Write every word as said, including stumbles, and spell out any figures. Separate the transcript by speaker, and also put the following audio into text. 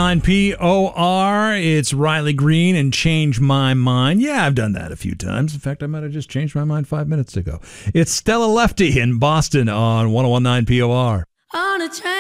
Speaker 1: nine P O R. It's Riley Green and Change My Mind. Yeah, I've done that a few times. In fact, I might have just changed my mind five minutes ago. It's Stella Lefty in Boston on one oh one point nine P O R.
Speaker 2: On a train.